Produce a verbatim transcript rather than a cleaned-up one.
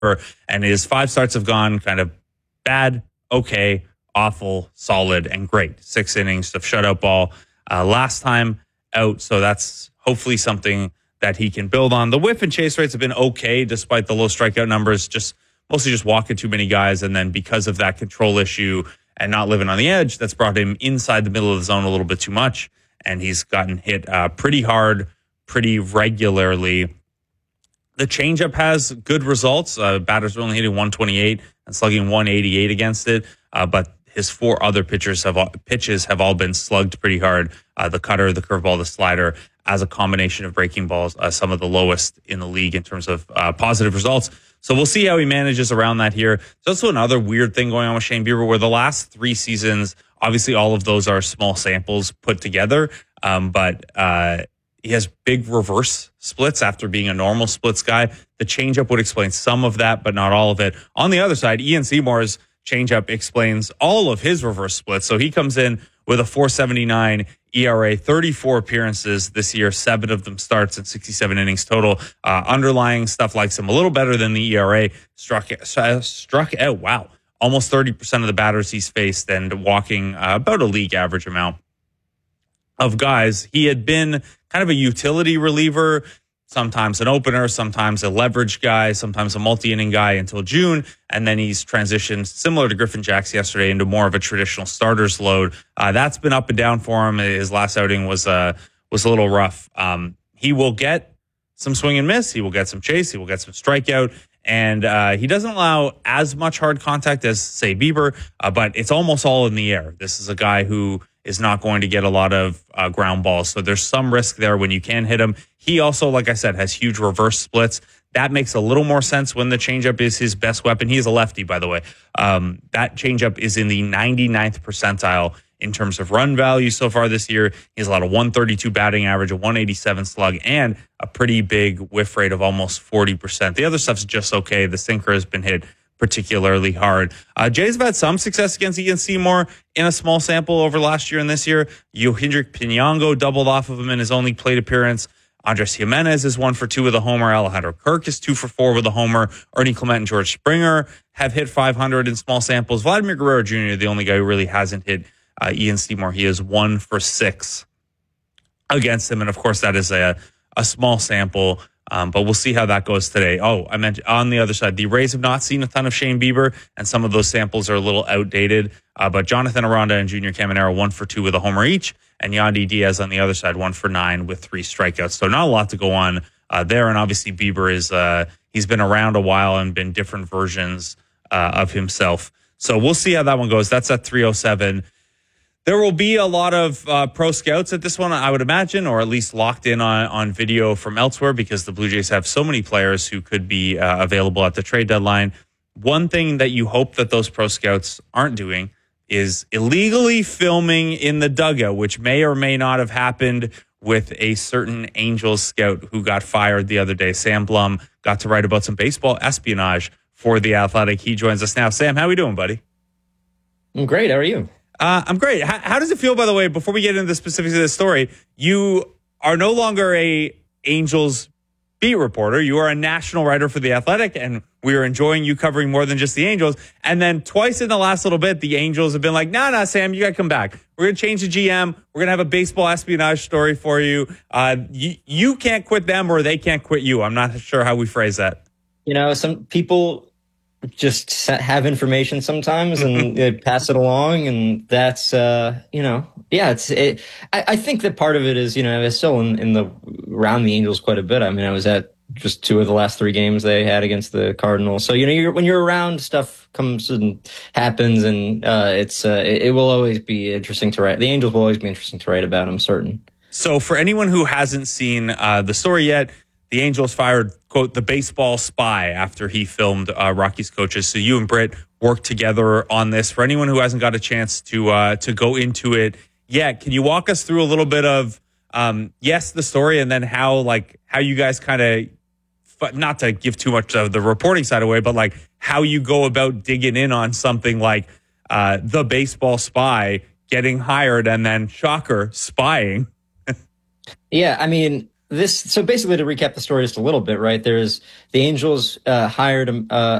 and his five starts have gone kind of bad, okay, awful, solid, and great. Six innings of shutout ball uh, last time out, so that's hopefully something that he can build on. The whiff and chase rates have been okay despite the low strikeout numbers, just mostly just walking too many guys, and then because of that control issue and not living on the edge, that's brought him inside the middle of the zone a little bit too much, and he's gotten hit uh, pretty hard, pretty regularly. The changeup has good results. Uh, batters are only hitting one twenty-eight and slugging one eighty-eight against it, uh, but his four other pitchers have all, pitches have all been slugged pretty hard. Uh, the cutter, the curveball, the slider, as a combination of breaking balls, uh, some of the lowest in the league in terms of uh, positive results. So we'll see how he manages around that here. There's also another weird thing going on with Shane Bieber, where the last three seasons, obviously all of those are small samples put together, um, but uh, he has big reverse splits after being a normal splits guy. The changeup would explain some of that, but not all of it. On the other side, Ian Seymour's changeup explains all of his reverse splits. So he comes in with a four seventy-nine E R A, thirty-four appearances this year, seven of them starts and sixty-seven innings total. Uh, underlying stuff likes him a little better than the E R A. Struck, uh, struck out, wow, almost thirty percent of the batters he's faced and walking uh, about a league average amount of guys. He had been kind of a utility reliever, sometimes an opener, sometimes a leverage guy, sometimes a multi-inning guy until June. And then he's transitioned, similar to Griffin Jacks yesterday, into more of a traditional starter's load. Uh, that's been up and down for him. His last outing was uh, was a little rough. Um, he will get some swing and miss. He will get some chase. He will get some strikeout. And uh, he doesn't allow as much hard contact as, say, Bieber, uh, but it's almost all in the air. This is a guy who is not going to get a lot of uh, ground balls. So there's some risk there when you can hit him. He also, like I said, has huge reverse splits. That makes a little more sense when the changeup is his best weapon. He is a lefty, by the way. Um, that changeup is in the ninety-ninth percentile in terms of run value so far this year. He has a lot of one thirty-two batting average, a one eighty-seven slug, and a pretty big whiff rate of almost forty percent. The other stuff's just okay. The sinker has been hit particularly hard. Uh, Jays have had some success against Ian Seymour in a small sample over last year and this year. Yohendrick Pinango doubled off of him in his only plate appearance. Andres Jimenez is one for two with a homer. Alejandro Kirk is two for four with a homer. Ernie Clement and George Springer have hit five hundred in small samples. Vladimir Guerrero Junior, the only guy who really hasn't hit uh, Ian Seymour. He is one for six against him. And of course, that is a, a small sample. Um, but we'll see how that goes today. Oh, I mentioned on the other side, the Rays have not seen a ton of Shane Bieber, and some of those samples are a little outdated. Uh, but Jonathan Aranda and Junior Caminero, one for two with a homer each, and Yandy Diaz on the other side, one for nine with three strikeouts. So not a lot to go on uh, there. And obviously Bieber is uh, he's been around a while and been different versions uh, of himself. So we'll see how that one goes. That's at three oh seven. There will be a lot of uh, pro scouts at this one, I would imagine, or at least locked in on, on video from elsewhere, because the Blue Jays have so many players who could be uh, available at the trade deadline. One thing that you hope that those pro scouts aren't doing is illegally filming in the dugout, which may or may not have happened with a certain Angels scout who got fired the other day. Sam Blum got to write about some baseball espionage for The Athletic. He joins us now. Sam, how are we doing, buddy? I'm great. How are you? Uh, I'm great. How, how does it feel, by the way, before we get into the specifics of this story? You are no longer a Angels beat reporter. You are a national writer for The Athletic, and we are enjoying you covering more than just the Angels. And then twice in the last little bit, the Angels have been like, nah, nah, Sam, you got to come back. We're going to change the G M. We're going to have a baseball espionage story for you. Uh, you. You can't quit them, or they can't quit you. I'm not sure how we phrase that. You know, some people just have information sometimes and they pass it along, and that's uh you know yeah it's it I, I think that part of it is, you know, I was still in, in the around the Angels quite a bit. I mean, I was at just two of the last three games they had against the Cardinals, so you know, you're, when you're around, stuff comes and happens, and uh it's uh it, it will always be interesting to write. The Angels will always be interesting to write about, I'm certain. So for anyone who hasn't seen uh the story yet, the Angels fired, quote, the baseball spy after he filmed uh, Rockies coaches. So you and Britt worked together on this. For anyone who hasn't got a chance to uh, to go into it yet, can you walk us through a little bit of, um, yes, the story, and then how like how you guys kind of, not to give too much of the reporting side away, but like how you go about digging in on something like uh, the baseball spy getting hired and then, shocker, spying. Yeah, I mean, this, so basically to recap the story just a little bit, right? There's the Angels uh, hired a,